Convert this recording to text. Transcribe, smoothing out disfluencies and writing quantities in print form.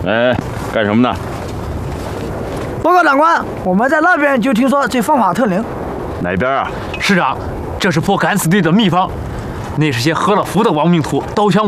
哎，干什么呢？ 报告长官，我们在那边就听说这方法特灵。 哪边啊？ 师长，这是破敢死队的秘方，那是些喝了符的亡命徒，刀枪